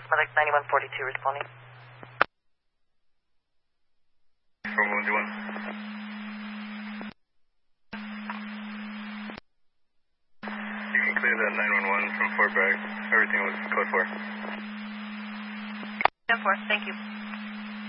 Medic 9142 responding. 4121. You can clear that 911 from Fort Bragg. Everything was code 4. 10-4, thank you.